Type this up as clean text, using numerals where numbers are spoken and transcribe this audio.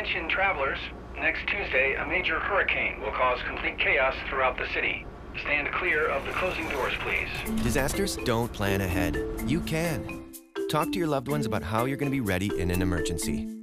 Attention travelers, next Tuesday a major hurricane will cause complete chaos throughout the city. Stand clear of the closing doors, please. Disasters don't plan ahead. You can. Talk to your loved ones about how you're going to be ready in an emergency.